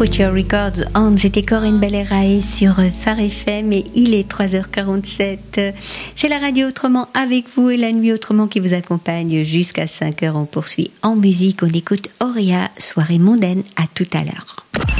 Put Your Records On, c'était Corinne Bellerae sur Phare FM et il est 3h47. C'est la radio Autrement avec vous et la nuit Autrement qui vous accompagne jusqu'à 5h. On poursuit en musique, on écoute Auria, Soirée mondaine, à tout à l'heure.